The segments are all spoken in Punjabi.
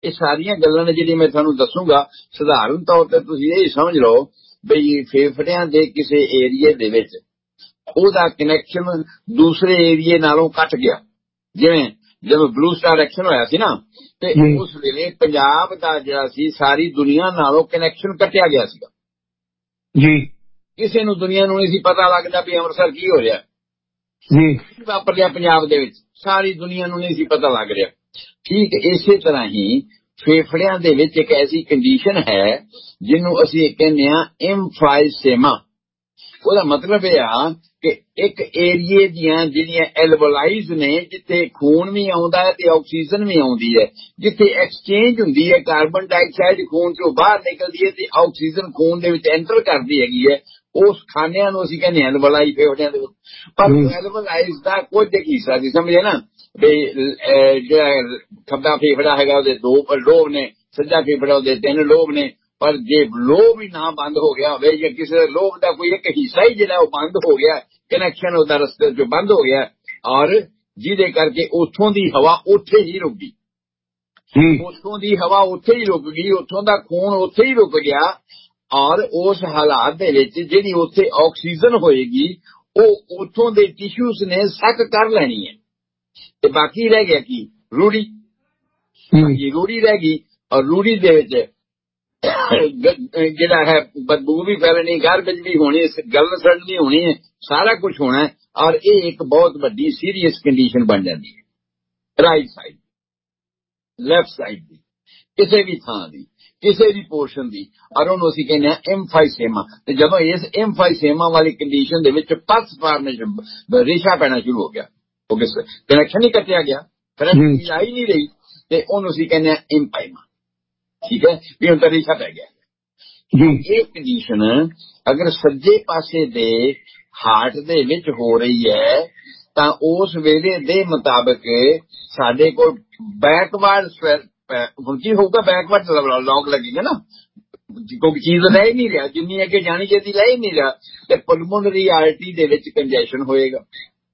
ਇਹ ਸਾਰੀਆਂ ਗੱਲਾਂ ਨੇ ਜਿਹੜੀਆਂ ਮੈਂ ਤੁਹਾਨੂੰ ਦੱਸੂਗਾ, ਸਧਾਰਨ ਤੌਰ ਤੇ ਤੁਸੀਂ ਇਹ ਸਮਝ ਲਓ ਬਈ ਫੇਫੜਿਆਂ ਦੇ ਕਿਸੇ ਏਰੀਏ ਦੇ ਵਿੱਚ ਉਹਦਾ ਕਨੈਕਸ਼ਨ ਦੂਸਰੇ ਏਰੀਏ ਨਾਲੋਂ ਕੱਟ ਗਿਆ। ਜਿਵੇਂ ਜਦੋਂ ਬਲੂ ਸਟਾਰ ਐਕਸ਼ਨ ਹੋਇਆ ਸੀ ਨਾ, ਤੇ ਉਸ ਵੇਲੇ ਪੰਜਾਬ ਦਾ ਜਿਹੜਾ ਸੀ ਸਾਰੀ ਦੁਨੀਆ ਨਾਲੋਂ ਕਨੈਕਸ਼ਨ ਕੱਟਿਆ ਗਿਆ ਸੀਗਾ ਜੀ। ਕਿਸੇ ਨੂੰ ਦੁਨੀਆ ਨੂੰ ਨਹੀਂ ਸੀ ਪਤਾ ਲੱਗਦਾ ਵੀ ਅੰਮ੍ਰਿਤਸਰ ਕੀ ਹੋ ਰਿਹਾ ਜੀ, ਵਾਪਰ ਰਿਹਾ ਪੰਜਾਬ ਦੇ ਵਿੱਚ, ਸਾਰੀ ਦੁਨੀਆ ਨੂੰ ਨਹੀਂ ਸੀ ਪਤਾ ਲੱਗ ਰਿਹਾ। ਠੀਕ ਇਸੇ ਤਰ੍ਹਾਂ ਹੀ ਫੇਫੜਿਆਂ ਦੇ ਵਿੱਚ ਇੱਕ ਐਸੀ ਕੰਡੀਸ਼ਨ ਹੈ ਜਿਹਨੂੰ ਅਸੀਂ ਕਹਿੰਦੇ ਹਾਂ ਐਮਫਾਈਸੇਮਾ। ਉਹਦਾ ਮਤਲਬ ਇਹ ਆ ਕਿ ਇੱਕ ਏਰੀਏ ਦੀਆਂ ਜਿਹੜੀਆਂ ਐਲਵੋਲਾਈਜ਼ ਨੇ, ਜਿੱਥੇ ਖੂਨ ਵੀ ਆਉਂਦਾ ਹੈ ਤੇ ਆਕਸੀਜਨ ਵੀ ਆਉਂਦੀ ਹੈ, ਜਿੱਥੇ ਐਕਸਚੇਂਜ ਹੁੰਦੀ ਹੈ, ਕਾਰਬਨ ਡਾਈਆਕਸਾਈਡ ਖੂਨ ਚੋਂ ਬਾਹਰ ਨਿਕਲਦੀ ਹੈ ਤੇ ਆਕਸੀਜਨ ਖੂਨ ਦੇ ਵਿੱਚ ਐਂਟਰ ਕਰਦੀ ਹੈਗੀ ਹੈ, ਉਸ ਖਾਨਿਆਂ ਨੂੰ ਅਸੀਂ ਕਹਿੰਦੇ ਐਲਵੋਲਾਈ ਫੇਫੜਿਆਂ ਦੇ ਵਿੱਚ। ਪਰ ਐਲਵੋਲਾਈਜ਼ ਦਾ ਕੁਝ ਇੱਕ ਹਿੱਸਾ ਸੀ, ਸਮਝੇ ਨਾ, ਵੀ ਜਿਹੜਾ ਖੱਬਾ ਫੇਫੜਾ ਹੈਗਾ ਉਹਦੇ 2 ਲੋਬ ਨੇ, ਸੱਜਾ ਫੇਫੜਾ ਉਹਦੇ 3 ਲੋਬ ਨੇ। ਪਰ ਜੇ ਲੋਬ ਹੀ ਨਾ ਬੰਦ ਹੋ ਗਿਆ ਹੋਵੇ ਜਾਂ ਕਿਸੇ ਲੋਬ ਦਾ ਕੋਈ ਇੱਕ ਹਿੱਸਾ ਹੀ ਜਿਹੜਾ ਉਹ ਬੰਦ ਹੋ ਗਿਆ, ਕਨੈਕਸ਼ਨ ਉਹਦਾ ਰਸਤੇ 'ਚ ਬੰਦ ਹੋ ਗਿਆ, ਔਰ ਜਿਹਦੇ ਕਰਕੇ ਉੱਥੋਂ ਦੀ ਹਵਾ ਉੱਥੇ ਹੀ ਰੁਕ ਗਈ, ਉੱਥੋਂ ਦੀ ਹਵਾ ਉੱਥੇ ਹੀ ਰੁਕ ਗਈ, ਉੱਥੋਂ ਦਾ ਖੂਨ ਉੱਥੇ ਹੀ ਰੁਕ ਗਿਆ, ਔਰ ਉਸ ਹਾਲਾਤ ਦੇ ਵਿੱਚ ਜਿਹੜੀ ਉੱਥੇ ਆਕਸੀਜਨ ਹੋਏਗੀ ਉਹ ਉੱਥੋਂ ਦੇ ਟਿਸ਼ੂਸ ਨੇ ਸੱਕ ਕਰ ਲੈਣੀ ਹੈ, ਤੇ ਬਾਕੀ ਰਹਿ ਗਿਆ ਕੀ, ਰੂੜੀ। ਰੂੜੀ ਰਹਿ ਗਈ, ਔਰ ਰੂੜੀ ਦੇ ਵਿੱਚ ਜਿਹੜਾ ਹੈ ਬਦਬੂ ਵੀ ਫੈਲਣੀ, ਗਾਰਬੇਜ ਵੀ ਹੋਣੀ, ਗਲਨ ਸੜਨੀ ਹੋਣੀ ਹੈ, ਸਾਰਾ ਕੁਝ ਹੋਣਾ। ਔਰ ਇਹ ਇੱਕ ਬਹੁਤ ਵੱਡੀ ਸੀਰੀਅਸ ਕੰਡੀਸ਼ਨ ਬਣ ਜਾਂਦੀ ਹੈ ਰਾਈਟ ਸਾਈਡ, ਲੈਫਟ ਸਾਈਡ ਦੀ, ਕਿਸੇ ਵੀ ਥਾਂ ਦੀ, ਕਿਸੇ ਵੀ ਪੋਰਸ਼ਨ ਦੀ, ਔਰ ਉਹਨੂੰ ਅਸੀਂ ਕਹਿੰਦੇ ਹਾਂ ਐਮਫਾਈਸੇਮਾ। ਤੇ ਜਦੋਂ ਇਸ ਐਮਫਾਈਸੇਮਾ ਵਾਲੀ ਕੰਡੀਸ਼ਨ ਦੇ ਵਿੱਚ ਪਲਸ ਫਾਰਮੇਸ਼ਨ, ਰੇਸ਼ਾ ਪੈਣਾ ਸ਼ੁਰੂ ਹੋ ਗਿਆ, ਕਨੈਕਸ਼ਨ ਹੀ ਕੱਟਿਆ ਗਿਆ, ਕਰੰਟ ਆ ਹੀ ਨਹੀਂ ਰਹੀ, ਤੇ ਉਹਨੂੰ ਅਸੀਂ ਕਹਿੰਦੇ ਹਾਂ ਐਮਪਾਈਮਾ। ਠੀਕ ਹੈ, ਵੀ ਹੁਣ ਤਾਂ ਰੇਸ਼ਾ ਪੈ ਗਿਆ। ਇਹ ਕੰਡੀਸ਼ਨ ਅਗਰ ਸੱਜੇ ਪਾਸੇ ਦੇ ਹਾਰਟ ਦੇ ਵਿੱਚ ਹੋ ਰਹੀ ਹੈ ਤਾਂ ਉਸ ਵੇਲੇ ਦੇ ਮੁਤਾਬਕ ਸਾਡੇ ਕੋਲ ਬੈਕਵਰਡ, ਹੁਣ ਕੀ ਹੋਊਗਾ, ਬੈਕਵਰਡ ਲੌਗ ਲੱਗੇਗਾ ਨਾ, ਕੋਈ ਚੀਜ਼ ਲੈ ਹੀ ਨਹੀਂ ਰਿਹਾ, ਜਿੰਨੀ ਅੱਗੇ ਜਾਣੀ ਚਾਹੀਦੀ ਲੈ ਹੀ ਨਹੀਂ ਰਿਹਾ, ਤੇ ਪਲਮੋਨਰੀ ਆਰਟਰੀ ਦੇ ਵਿੱਚ ਕੰਜੈਸ਼ਨ ਹੋਏਗਾ।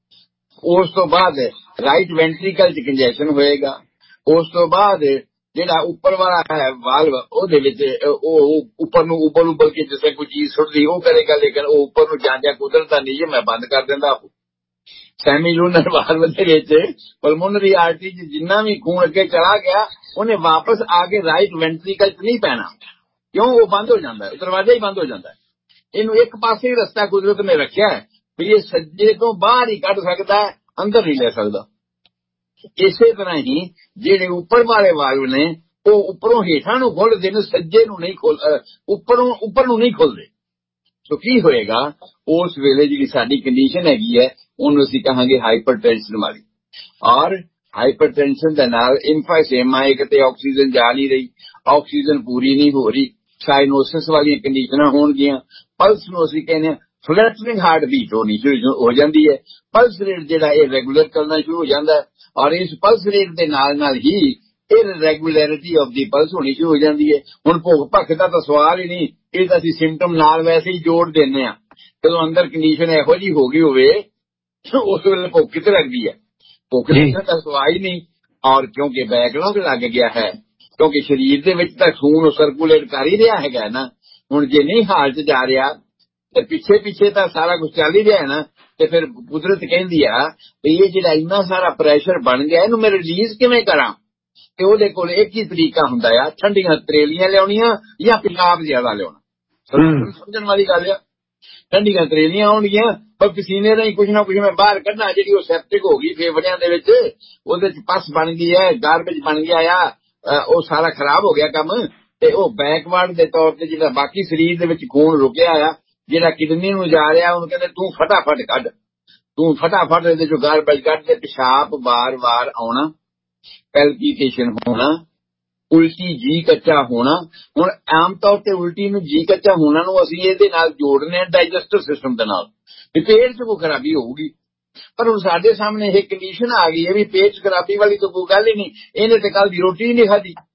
ਉਸ ਤੋਂ ਬਾਅਦ ਰਾਈਟ ਵੈਂਟਰੀਕਲ 'ਚ ਕੰਜੈਸ਼ਨ ਹੋਏਗਾ। ਉਸ ਤੋਂ ਬਾਅਦ ਜਿਹੜਾ ਉੱਪਰ ਵਾਲਾ ਹੈ ਵਾਲਵ, ਉਹਦੇ ਵਿੱਚ ਉਹ ਉੱਪਰ ਨੂੰ ਉਬਲ ਕੇ ਜਿਸ ਕੋਈ ਚੀਜ਼ ਸੁੱਟਦੀ ਉਹ ਕਰੇਗਾ, ਲੇਕਿਨ ਉਹ ਉੱਪਰ ਨੂੰ ਜਾਂਦਿਆ ਕੁਦਰਤ ਨਹੀਂ, ਜੇ ਮੈਂ ਬੰਦ ਕਰ ਦਿੰਦਾ। ਸੈਮੀਲੂਨਰ ਵਾਲਵ ਦੇ ਵਿੱਚ ਪਲਮੋਨਰੀ ਆਰਟਰੀ 'ਚ ਜਿੰਨਾ ਵੀ ਖੂਨ ਅੱਗੇ ਚਲਾ ਗਿਆ ਉਹਨੇ ਵਾਪਸ ਆ ਕੇ ਰਾਈਟ ਵੈਂਟਰੀਕਲ 'ਚ ਨਹੀਂ ਪੈਣਾ, ਕਿਉਂ, ਉਹ ਬੰਦ ਹੋ ਜਾਂਦਾ, ਦਰਵਾਜ਼ਾ ਹੀ ਬੰਦ ਹੋ ਜਾਂਦਾ। ਇਹਨੂੰ ਇੱਕ ਪਾਸੇ ਹੀ ਰਸਤਾ ਕੁਦਰਤ ਨੇ ਰੱਖਿਆ ਵੀ ਇਹ ਸੱਜੇ ਤੋਂ ਬਾਹਰ ਹੀ ਕੱਢ ਸਕਦਾ, ਅੰਦਰ ਨਹੀਂ ਲੈ ਸਕਦਾ। ਇਸੇ ਤਰ੍ਹਾਂ ਹੀ ਜਿਹੜੇ ਉੱਪਰ ਵਾਲੇ ਵਾਲਵ ਨੇ ਉਹ ਉੱਪਰੋਂ ਹੇਠਾਂ ਨੂੰ ਖੋਲਦੇ ਨੇ, ਸੱਜੇ ਨੂੰ ਨਹੀਂ ਉੱਪਰ ਨੂੰ ਨਹੀਂ ਖੋਲਦੇ। ਸੋ ਕੀ ਹੋਏਗਾ, ਉਸ ਵੇਲੇ ਜਿਹੜੀ ਸਾਡੀ ਕੰਡੀਸ਼ਨ ਹੈਗੀ ਹੈ ਉਹਨੂੰ ਅਸੀਂ ਕਹਾਂਗੇ ਹਾਈਪਰਟੈਂਸ਼ਨ ਵਾਲੀ। ਔਰ ਹਾਈਪਰਟੈਂਸ਼ਨ ਦੇ ਨਾਲ ਐਮਫਾਈਸੇਮਾ, ਇੱਕ ਤੇ ਆਕਸੀਜਨ ਜਾ ਨਹੀਂ ਰਹੀ, ਆਕਸੀਜਨ ਪੂਰੀ ਨਹੀਂ ਹੋ ਰਹੀ, ਸਾਈਨੋਸਿਸ ਵਾਲੀਆਂ ਕੰਡੀਸ਼ਨਾਂ ਹੋਣਗੀਆਂ। ਪਲਸ ਨੂੰ ਅਸੀਂ ਕਹਿੰਦੇ ਹਾਂ ਫਲੈਟਨਿੰਗ ਹਾਰਟ ਬੀਟ ਹੋਣੀ ਸ਼ੁਰੂ ਹੋ ਜਾਂਦੀ ਹੈ, ਪਲਸ ਰੇਟ ਜਿਹੜਾ ਇਹ ਰੈਗੂਲਰ ਚੱਲਣਾ ਸ਼ੁਰੂ ਹੋ ਜਾਂਦਾ ਹੈ, ਔਰ ਇਸ ਪਲਸ ਰੇਟ ਦੇ ਨਾਲ ਹੀ ਇਰਰੈਗੂਲੈਰਿਟੀ ਆਫ ਦੀ ਪਲਸ ਹੋਣੀ ਸ਼ੁਰੂ ਹੋ ਜਾਂਦੀ ਹੈ। ਹੁਣ ਭੁੱਖ ਭੱਖ ਦਾ ਤਾਂ ਸਵਾਲ ਹੀ ਨਹੀਂ, ਇਹ ਤਾਂ ਅਸੀਂ ਸਿੰਪਟਮ ਨਾਲ ਵੈਸੇ ਹੀ ਜੋੜ ਦਿੰਦੇ ਹਾਂ। ਜਦੋਂ ਅੰਦਰ ਕੰਡੀਸ਼ਨ ਇਹੋ ਜਿਹੀ ਹੋ ਗਈ ਹੋਵੇ ਉਸ ਵੇਲੇ ਭੁੱਖ ਕਿੱਥੇ ਲੱਗਦੀ ਹੈ, ਭੁੱਖ ਦਾ ਸਵਾਲ ਹੀ ਨਹੀਂ। ਔਰ ਕਿਉਂਕਿ ਬੈਕਲੌਗ ਲੱਗ ਗਿਆ ਹੈ, ਕਿਉਂਕਿ ਸਰੀਰ ਦੇ ਵਿੱਚ ਤਾਂ ਖੂਨ ਸਰਕੂਲੇਟ ਕਰ ਹੀ ਰਿਹਾ ਹੈਗਾ ਨਾ। ਹੁਣ ਜੇ ਨਹੀਂ ਹਾਲ 'ਚ ਜਾ ਰਿਹਾ ਤੇ ਪਿੱਛੇ ਤਾਂ ਸਾਰਾ ਕੁਝ ਚੱਲ ਹੀ ਰਿਹਾ ਨਾ, ਤੇ ਫਿਰ ਕੁਦਰਤ ਕਹਿੰਦੀ ਆ ਵੀ ਇਹ ਜਿਹੜਾ ਇੰਨਾ ਸਾਰਾ ਪ੍ਰੈਸ਼ਰ ਬਣ ਗਿਆ ਇਹਨੂੰ ਮੈਂ ਰਿਲੀਜ਼ ਕਿਵੇਂ ਕਰਾਂ। ਤੇ ਉਹਦੇ ਕੋਲ ਇੱਕ ਹੀ ਤਰੀਕਾ ਹੁੰਦਾ ਆ, ਠੰਡੀਆਂ ਤਰੇਲੀਆਂ ਲਿਆਉਣੀਆਂ ਜਾਂ ਪਿਸ਼ਾਬ ਜ਼ਿਆਦਾ ਲਿਆਉਣਾ। ਸਮਝਣ ਵਾਲੀ ਗੱਲ ਆ, ਠੰਡੀਆਂ ਤਰੇਲੀਆਂ ਆਉਣਗੀਆਂ ਪਰ ਪਸੀਨੇ ਦਾ ਹੀ ਕੁਛ ਨਾ ਕੁਛ ਮੈਂ ਬਾਹਰ ਕੱਢਣਾ, ਜਿਹੜੀ ਉਹ ਸੈਪਟਿਕ ਹੋ ਗਈ ਫੇਫੜਿਆਂ ਦੇ ਵਿੱਚ, ਉਹਦੇ 'ਚ ਪਸ ਬਣ ਗਈ ਹੈ, ਗਾਰਬੇਜ ਬਣ ਗਿਆ ਆ, ਉਹ ਸਾਰਾ ਖਰਾਬ ਹੋ ਗਿਆ ਕੰਮ। ਤੇ ਉਹ ਬੈਕਵਰਡ ਦੇ ਤੌਰ ਤੇ ਜਿਹੜਾ ਬਾਕੀ ਸਰੀਰ ਦੇ ਵਿੱਚ ਖੂਨ ਰੁਕਿਆ ਆ, ਜਿਹੜਾ ਕਿਡਨੀ ਨੂੰ ਜਾ ਰਿਹਾ, ਉਹਨੂੰ ਕਹਿੰਦੇ ਤੂੰ ਫਟਾਫਟ ਕੱਢ, ਤੂੰ ਫਟਾਫਟ ਇਹਦੇ ਚੋਂ ਗਾਰਬੇਜ ਕੱਢ। ਤੇ ਪਿਸ਼ਾਬ ਵਾਰ-ਵਾਰ ਆਉਣਾ, ਪੈਲਪੀਟੇਸ਼ਨ ਹੋਣਾ, ਉਲਟੀ ਜੀ ਕੱਚਾ ਹੋਣਾ। ਹੁਣ ਆਮ ਤੌਰ ਤੇ ਉਲਟੀ ਨੂੰ ਜੀ ਕੱਚਾ ਹੋਣਾ ਨੂੰ ਅਸੀਂ ਇਹਦੇ ਨਾਲ ਜੋੜਨੇ ਆ ਡਾਈਜੈਸਟਿਵ ਸਿਸਟਮ ਦੇ ਨਾਲ, ਵੀ ਪੇਟ 'ਚ ਕੋਈ ਖਰਾਬੀ ਹੋਊਗੀ। ਪਰ ਹੁਣ ਸਾਡੇ ਸਾਹਮਣੇ ਇਹ ਕੰਡੀਸ਼ਨ ਆ ਗਈ ਹੈ ਵੀ ਪੇਟ 'ਚ ਖਰਾਬੀ ਵਾਲੀ ਤਾਂ ਕੋਈ ਗੱਲ ਹੀ ਨਹੀਂ, ਇਹਨੇ ਤੇ ਕੱਲ ਦੀ ਰੋਟੀ ਹੀ ਨਹੀਂ ਖਾਧੀ,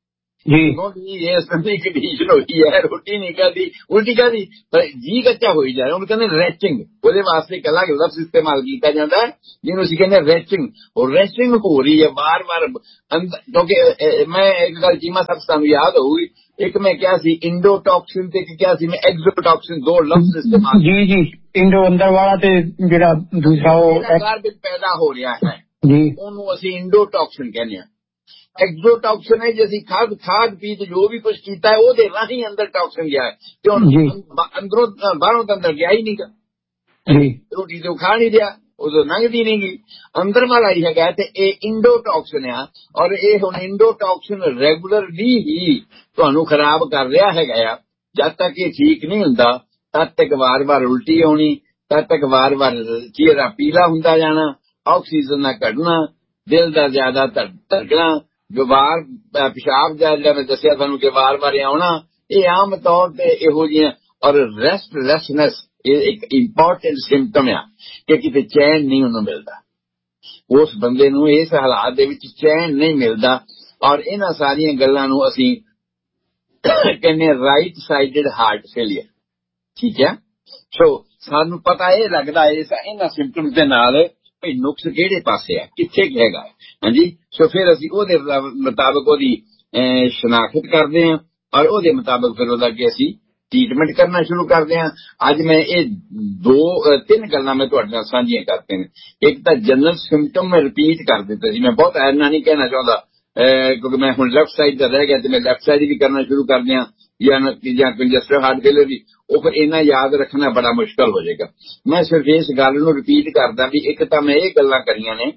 जी ਇਸ ਤਰ੍ਹਾਂ ਦੀ ਕੰਡੀਸ਼ਨ ਹੋਈ ਹੈ, ਰੋਟੀ ਨਹੀਂ ਖਾਦੀ, ਉਲਟੀ ਖਾਦੀ, ਪਰ ਜੀ ਕੱਚਾ ਹੋਈ ਜਾ ਰਿਹਾ। ਉਹਨੂੰ ਕਹਿੰਦੇ ਰੈਚਿੰਗ, ਉਹਦੇ ਵਾਸਤੇ ਇੱਕ ਅਲੱਗ ਲਫ਼ਜ਼ ਇਸਤੇਮਾਲ ਕੀਤਾ ਜਾਂਦਾ ਜਿਹਨੂੰ ਅਸੀਂ ਕਹਿੰਦੇ ਰੈਚਿੰਗ। ਉਹ ਰੈਚਿੰਗ ਹੋ ਰਹੀ ਹੈ ਬਾਰ-ਬਾਰ ਕਿਉਂਕਿ ਮੈਂ ਇੱਕ ਗੱਲ ਚੀਮਾ ਸਾਹਿਬ ਤੁਹਾਨੂੰ ਯਾਦ ਹੋਊਗੀ, ਇੱਕ ਮੈਂ ਕਿਹਾ ਸੀ ਇੰਡੋਟੌਕਸਿਨ ਤੇ ਇੱਕ ਕਿਹਾ ਸੀ ਮੈਂ ਐਗਜ਼ੋਟੌਕਸਿਨ, ਦੋ ਲਫ਼ਜ਼ ਇਸਤੇਮਾਲ। जी जी इंडो अंदर वाला ते जेड़ा दूसरा वो ਗਾਰਬੇਜ ਪੈਦਾ ਹੋ ਰਿਹਾ ਹੈ जी ਉਹਨੂੰ ਅਸੀਂ ਇੰਡੋਟੌਕਸਿਨ ਕਹਿੰਦੇ ਹਾਂ। ਐਗਜ਼ੋਟੌਕਸਿਨ ਹੈ ਜੇ ਅਸੀਂ ਖਾਦ ਪੀ ਤੇ ਜੋ ਵੀ ਕੁਝ ਕੀਤਾ ਹੈ ਉਹਦੇ ਰਾਹੀਂ ਅੰਦਰ ਟੌਕਸਿਨ ਗਿਆ ਹੈ, ਤੇ ਹੁਣ ਅੰਦਰੋਂ ਬਾਹਰੋਂ ਤਾਂ ਅੰਦਰ ਗਿਆ ਹੀ ਨਹੀਂਗਾ। जी ਰੋਟੀ ਤੋਂ ਖਾ ਨਹੀਂ ਰਿਹਾ, ਉਦੋਂ ਲੰਘਦੀ ਨਹੀਂ ਗਈ, ਅੰਦਰ ਵਾਲਾ ਹੀ ਹੈਗਾ। ਤੇ ਇਹ ਇੰਡੋਟੌਕਸਿਨ ਆ, ਔਰ ਇਹ ਹੁਣ ਇੰਡੋਟੌਕਸਿਨ ਰੈਗੂਲਰਲੀ ਹੀ ਤੁਹਾਨੂੰ ਖਰਾਬ ਕਰ ਰਿਹਾ ਹੈਗਾ ਆ। ਜਦ ਤੱਕ ਇਹ ਠੀਕ ਨਹੀਂ ਹੁੰਦਾ ਤਦ ਤੱਕ ਵਾਰ-ਵਾਰ ਉਲਟੀ ਆਉਣੀ, ਤਦ ਤੱਕ ਵਾਰ-ਵਾਰ ਚਿਹਰਾ ਪੀਲਾ ਹੁੰਦਾ ਜਾਣਾ, ਆਕਸੀਜਨ ਦਾ ਘਟਣਾ, ਦਿਲ ਦਾ ਜ਼ਿਆਦਾ ਧੜਕਣਾ, ਵਾਰ ਪਿਸ਼ਾਬ ਦਾ ਜਿਹੜਾ ਮੈਂ ਦੱਸਿਆ ਤੁਹਾਨੂੰ ਕਿ ਵਾਰ-ਵਾਰ ਆਉਣਾ, ਇਹ ਆਮ ਤੌਰ ਤੇ ਇਹੋ ਜਿਹੀਆਂ। ਔਰ ਰੈਸਟਲੈਸਨੈਸ ਇਹ ਇੱਕ ਇੰਪੋਰਟੈਂਟ ਸਿੰਪਟਮ ਆ ਕਿ ਕਿਤੇ ਚੈਨ ਨਹੀਂ ਉਹਨੂੰ ਮਿਲਦਾ, ਉਸ ਬੰਦੇ ਨੂੰ ਇਸ ਹਾਲਾਤ ਦੇ ਵਿੱਚ ਚੈਨ ਨਹੀਂ ਮਿਲਦਾ। ਔਰ ਇਹਨਾਂ ਸਾਰੀਆਂ ਗੱਲਾਂ ਨੂੰ ਅਸੀਂ ਕਹਿੰਦੇ ਰਾਈਟ ਸਾਈਡਡ ਹਾਰਟ ਫੇਲੀਅਰ, ਠੀਕ ਹੈ। ਸੋ ਸਾਨੂੰ ਪਤਾ ਇਹ ਲੱਗਦਾ ਇਹਨਾਂ ਸਿੰਪਟਮਸ ਦੇ ਨਾਲ ਭਈ ਨੁਕਸ ਕਿਹੜੇ ਪਾਸੇ ਆ, ਕਿੱਥੇ ਹੈਗਾ। ਹਾਂਜੀ, ਸੋ ਫਿਰ ਅਸੀਂ ਉਹਦੇ ਮੁਤਾਬਕ ਉਹਦੀ ਸ਼ਨਾਖਤ ਕਰਦੇ ਹਾਂ ਔਰ ਉਹਦੇ ਮੁਤਾਬਕ ਫਿਰ ਉਹਦਾ ਕਿ ਅਸੀਂ ਟ੍ਰੀਟਮੈਂਟ ਕਰਨਾ ਸ਼ੁਰੂ ਕਰਦੇ ਹਾਂ। ਅੱਜ ਮੈਂ ਇਹ ਤਿੰਨ ਗੱਲਾਂ ਮੈਂ ਤੁਹਾਡੇ ਨਾਲ ਸਾਂਝੀਆਂ ਕਰਤੇ ਨੇ। ਇੱਕ ਤਾਂ ਜਨਰਲ ਸਿੰਪਟਮ ਮੈਂ ਰਿਪੀਟ ਕਰ ਦਿੱਤੇ ਸੀ, ਮੈਂ ਬਹੁਤ ਐਨਾ ਨਹੀਂ ਕਹਿਣਾ ਚਾਹੁੰਦਾ ਕਿਉਂਕਿ ਮੈਂ ਹੁਣ ਲੈਫਟ ਸਾਈਡ ਦਾ ਰਹਿ ਗਿਆ ਤੇ ਮੈਂ ਲੈਫਟ ਸਾਈਡ ਵੀ ਕਰਨਾ ਸ਼ੁਰੂ ਕਰ ਦਿਆਂ ਜਾਂ ਕੰਜਸਟਿਵ ਹਾਰਟ ਫੇਲਰ ਵੀ, ਉਹ ਫਿਰ ਇੰਨਾ ਯਾਦ ਰੱਖਣਾ ਬੜਾ ਮੁਸ਼ਕਲ ਹੋ ਜਾਏਗਾ। ਮੈਂ ਸਿਰਫ ਇਸ ਗੱਲ ਨੂੰ ਰਿਪੀਟ ਕਰਦਾ ਵੀ ਇੱਕ ਤਾਂ ਮੈਂ ਇਹ ਗੱਲਾਂ ਕਰੀਆਂ ਨੇ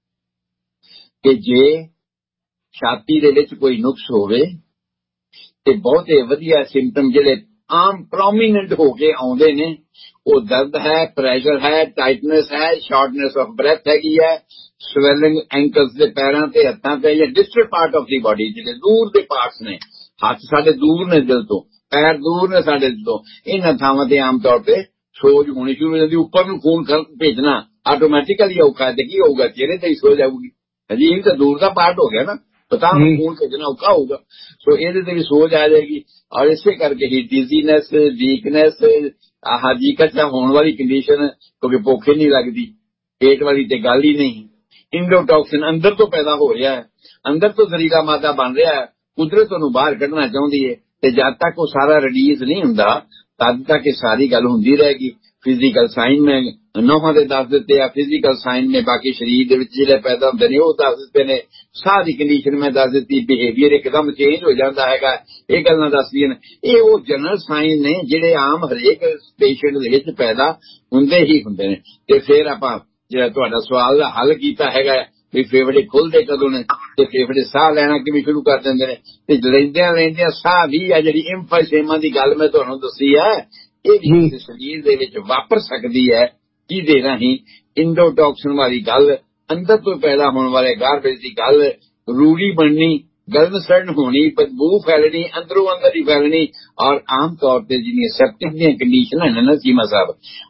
ਕਿ ਜੇ ਛਾਤੀ ਦੇ ਵਿੱਚ ਕੋਈ ਨੁਕਸ ਹੋਵੇ ਤੇ ਬਹੁਤੇ ਵਧੀਆ ਸਿੰਪਟਮ ਜਿਹੜੇ ਆਮ ਪ੍ਰੋਮੀਨੈਂਟ ਹੋ ਕੇ ਆਉਂਦੇ ਨੇ ਉਹ ਦਰਦ ਹੈ, ਪ੍ਰੈਸ਼ਰ ਹੈ, ਟਾਈਟਨੈਸ ਹੈ, ਸ਼ਾਰਟਨੈਸ ਆਫ ਬ੍ਰੈਥ ਹੈਗੀ ਹੈ, ਸਵੈਲਿੰਗ ਐਂਕਲਸ ਦੇ ਪੈਰਾਂ ਤੇ, ਹੱਥਾਂ ਤੇ, ਜਾਂ ਡਿਸਟਲ ਪਾਰਟ ਆਫ ਦੀ ਬਾਡੀ, ਜਿਹੜੇ ਦੂਰ ਦੇ ਪਾਰਟਸ ਨੇ। ਹੱਥ ਸਾਡੇ ਦੂਰ ਨੇ ਦਿਲ ਤੋਂ, ਪੈਰ ਦੂਰ ਨੇ ਸਾਡੇ ਦਿਲ ਤੋਂ, ਇਹਨਾਂ ਥਾਵਾਂ ਤੇ ਆਮ ਤੌਰ ਤੇ ਸੋਜ ਹੋਣੀ ਸ਼ੁਰੂ ਹੋ ਜਾਂਦੀ। ਉੱਪਰ ਨੂੰ ਖੂਨ ਭੇਜਣਾ ਆਟੋਮੈਟਿਕਲੀ ਔਖਾ ਹੈ ਤੇ ਕੀ ਹੋਊਗਾ, ਚਿਹਰੇ ਤੇ ਹੀ ਸੋਜ ਆਊਗੀ। ਹਾਂਜੀ, ਇਹ ਤਾਂ ਦੂਰ ਦਾ ਪਾਰਟ ਹੋ ਗਿਆ ਨਾ, ਪਤਾ ਨੂੰ ਖੂਨ ਭੇਜਣਾ ਔਖਾ ਹੋਊਗਾ, ਸੋ ਇਹਦੇ ਤੇ ਵੀ ਸੋਜ ਆ ਜਾਏਗੀ। ਔਰ ਇਸੇ ਕਰਕੇ ਹੀ ਡਿਜ਼ੀਨੈਸ, ਵੀਕਨੈਸ, ਹਾਜੀ ਕੱਚਾ ਹੋਣ ਵਾਲੀ ਕੰਡੀਸ਼ਨ, ਕਿਉਂਕਿ ਭੁੱਖ ਨਹੀਂ ਲੱਗਦੀ, ਪੇਟ ਵਾਲੀ ਤੇ ਗੱਲ ਹੀ ਨਹੀਂ। ਇੰਡੋਟੌਕਸਿਨ ਅੰਦਰ ਤੋਂ ਪੈਦਾ ਹੋ ਰਿਹਾ ਹੈ, ਅੰਦਰ ਤੋਂ ਜ਼ਹਿਰੀਲਾ ਮਾਦਾ ਬਣ ਰਿਹਾ ਹੈ, ਕੁਦਰਤ ਉਹਨੂੰ ਬਾਹਰ ਕੱਢਣਾ ਚਾਹੁੰਦੀ ਹੈ ਤੇ ਜਦ ਤੱਕ ਉਹ ਸਾਰਾ ਰਿਲੀਜ਼ ਨਹੀਂ ਹੁੰਦਾ ਤਦ ਤੱਕ ਇਹ ਸਾਰੀ ਗੱਲ ਹੁੰਦੀ ਰਹੇਗੀ। ਫਿਜ਼ੀਕਲ ਸਾਈਨ ਮੈਂ ਨੌਹਾਂ ਦੇ ਦੱਸ ਦਿੱਤੇ ਆ, ਫਿਜ਼ੀਕਲ ਸਾਈਨ ਨੇ ਬਾਕੀ ਸਰੀਰ ਦੇ ਵਿੱਚ ਜਿਹੜੇ ਪੈਦਾ ਹੁੰਦੇ ਨੇ ਉਹ ਦੱਸ ਦਿੱਤੇ ਨੇ, ਸਾਹ ਦੀ ਕੰਡੀਸ਼ਨ ਮੈਂ ਦੱਸ ਦਿੱਤੀ, ਬਿਹੇਵੀਅਰ ਇੱਕਦਮ ਚੇਂਜ ਹੋ ਜਾਂਦਾ ਹੈਗਾ, ਇਹ ਗੱਲਾਂ ਦੱਸਦੀਆਂ ਨੇ। ਇਹ ਉਹ ਜਨਰਲ ਸਾਈਨ ਨੇ ਜਿਹੜੇ ਆਮ ਹਰੇਕ ਪੇਸ਼ੈਂਟ ਦੇ ਵਿੱਚ ਪੈਦਾ ਹੁੰਦੇ ਹੀ ਹੁੰਦੇ ਨੇ। ਤੇ ਫਿਰ ਆਪਾਂ ਜਿਹੜਾ ਤੁਹਾਡਾ ਸਵਾਲ ਦਾ ਹੱਲ ਕੀਤਾ ਹੈਗਾ ਵੀ ਫੇਫੜੇ ਖੁੱਲਦੇ ਕਦੋਂ ਨੇ ਤੇ ਫੇਫੜੇ ਸਾਹ ਲੈਣਾ ਕਿਵੇਂ ਸ਼ੁਰੂ ਕਰ ਦਿੰਦੇ ਨੇ, ਤੇ ਲੈਂਦਿਆਂ ਸਾਹ ਵੀ ਆ ਜਿਹੜੀ ਇੰਫਾਈਸੇਮਾ ਦੀ ਗੱਲ ਮੈਂ ਤੁਹਾਨੂੰ ਦੱਸੀ ਹੈ, ਇਹ ਵੀ ਸਰੀਰ ਦੇ ਵਿੱਚ ਵਾਪਰ ਸਕਦੀ ਹੈ, ਜਿਹਦੇ ਰਾਹੀਂ ਇੰਡੋਟੌਕਸਿਨ ਵਾਲੀ ਗੱਲ, ਅੰਦਰ ਤੋਂ ਪੈਦਾ ਹੋਣ ਵਾਲੇ ਗਾਰਬੇਜ ਦੀ ਗੱਲ, ਰੂੜੀ ਬਣਨੀ, ਗਲਨ ਸੜਨ ਹੋਣੀ, ਬਦਬੂ ਫੈਲਣੀ, ਅੰਦਰੋਂ ਅੰਦਰ ਹੀ ਫੈਲਣੀ। ਔਰ ਆਮ ਤੌਰ ਤੇ ਜਿਹੜੀਆਂ ਸੈਪਟਿਕ ਦੀਆਂ ਕੰਡੀਸ਼ਨਾਂ ਨੇ ਨਾ ਚੀਮਾ ਸਾਹਿਬ,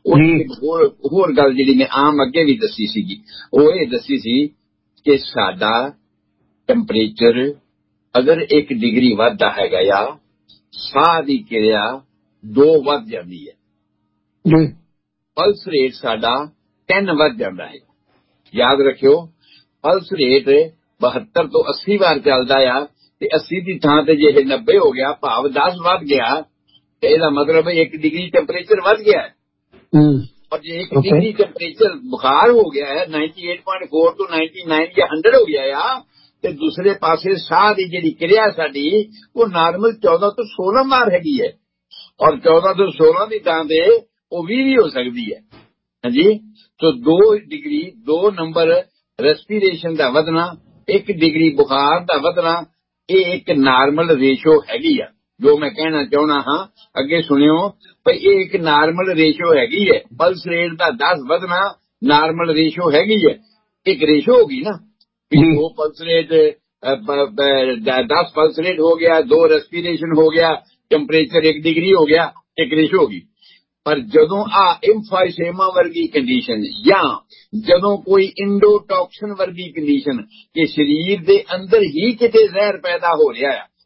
ਉਹ ਹੋਰ ਗੱਲ ਜਿਹੜੀ ਮੈਂ ਆਮ ਅੱਗੇ ਵੀ ਦੱਸੀ ਸੀਗੀ, ਉਹ ਇਹ ਦੱਸੀ ਸੀ ਕਿ ਸਾਡਾ ਟੈਂਪਰੇਚਰ ਅਗਰ 1 ਡਿਗਰੀ ਵੱਧਦਾ ਹੈਗਾ ਆ, ਸਾਹ ਦੀ ਕਿਰਿਆ 2 ਵੱਧ ਜਾਂਦੀ ਹੈ, ਪਲਸ ਰੇਟ ਸਾਡਾ 10 ਵੱਧ ਜਾਂਦਾ ਹੈ। ਯਾਦ ਰੱਖਿਓ, ਪਲਸ ਰੇਟ 72 ਤੋਂ 80 ਵਾਰ ਚੱਲਦਾ ਆ ਤੇ 80 ਦੀ ਥਾਂ ਤੇ ਜੇ 90 ਹੋ ਗਿਆ, ਭਾਵ 10 ਵੱਧ ਗਿਆ, ਤੇ ਇਹਦਾ ਮਤਲਬ 1 ਡਿਗਰੀ ਟੈਂਪਰੇਚਰ ਵੱਧ ਗਿਆ ਹੈ। ਔਰ ਜੇ 1 ਡਿਗਰੀ ਟੈਂਪਰੇਚਰ ਬੁਖਾਰ ਹੋ ਗਿਆ ਹੈ 98.4 ਤੋਂ 99 ਜਾਂ 100 ਹੋ ਗਿਆ ਆ, ਤੇ ਦੂਸਰੇ ਪਾਸੇ ਸਾਹ ਦੀ ਜਿਹੜੀ ਕਿਰਿਆ ਸਾਡੀ ਉਹ ਨਾਰਮਲ 14 ਤੋਂ 16 ਵਾਰ ਹੈਗੀ ਹੈ, ਔਰ 14 ਤੋਂ 16 ਦੀ ਥਾਂ ਤੇ ਉਹ 20 ਵੀ ਹੋ ਸਕਦੀ ਹੈ। ਹਾਂਜੀ, तो 2 डिग्री 2 नंबर रेस्पिरेशन का वधना, 1 डिग्री बुखार का वधना, ये एक नार्मल रेशो हैगी है। जो मैं कहना चाहना हाँ, अगे सुनियो भाई, ये एक नार्मल रेशो हैगी है। पल्स रेट का 10 वधना नार्मल रेशो हैगी है, एक रेशो होगी ना, 2 पल्स रेट 10 पल्स रेट हो गया, 2 रेस्पिरेशन हो गया, टेम्परेचर 1 डिग्री हो गया, एक रेशो होगी। पर जदों इंफाइसेमा वर्गी कंडीशन या जदों कोई इंडोटॉक्सिन वर्गी कंडीशन के शरीर दे अंदर ही किते जहर पैदा हो रहा है,